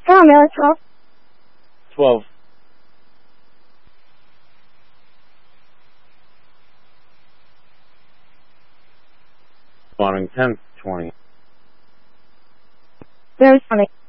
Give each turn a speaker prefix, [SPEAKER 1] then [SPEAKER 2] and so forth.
[SPEAKER 1] Come on, Miller, 12.
[SPEAKER 2] 12. Spawning 10, 20.
[SPEAKER 1] There's 20.